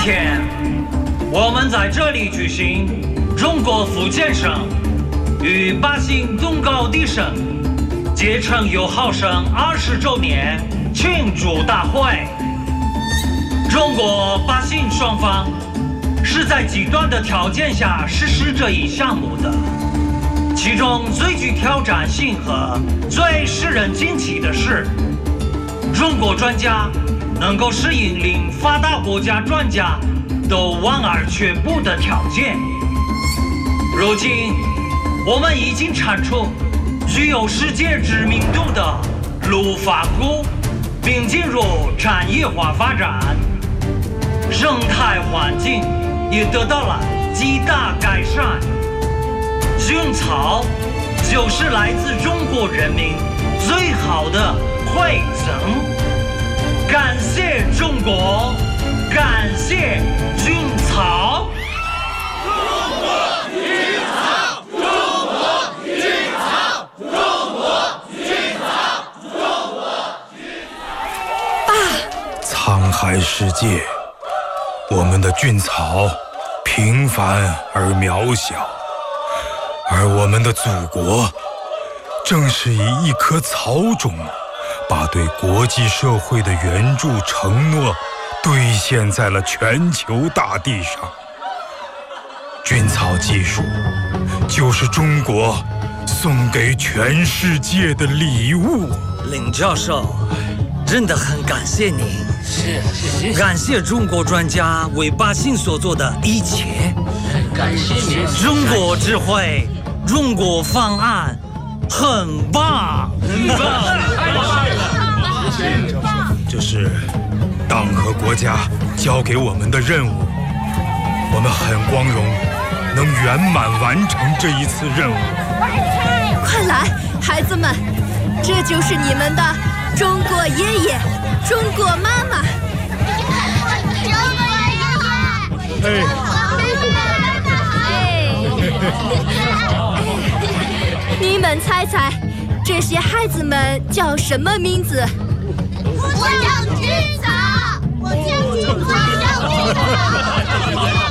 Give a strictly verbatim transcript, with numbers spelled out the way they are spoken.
天，我们在这里举行中国福建省与巴新东高地省结成友好省二十周年庆祝大会。中国巴新双方是在极端的条件下实施这一项目的，其中最具挑战性和最使人惊奇的是，中国专家能够适应令发达国家专家都望而却步的条件。如今，我们已经产出具有世界知名度的陆法股，并进入产业化发展，生态环境也得到了极大改善。菌草就是来自中国人民最好的馈赠。感谢中国，感谢菌草。 中国菌草，中国菌草，中国菌草，中国菌草。 爸， 沧海世界，我们的菌草平凡而渺小，而我们的祖国正是以一颗草种把对国际社会的援助承诺兑现在了全球大地上。菌草技术就是中国送给全世界的礼物。 林教授，真的很感谢您， 是是是， 感谢中国专家为百姓所做的一切。 感谢您， 中国智慧，中国方案，很棒，很棒， 太棒了！ 这是党和国家交给我们的任务，我们很光荣能圆满完成这一次任务。 快来，孩子们，这就是你们的中国爷爷，中国妈妈。 中国爷爷， 你们猜猜，这些孩子们叫什么名字？ 我叫菌草，我叫菌草，我叫菌草。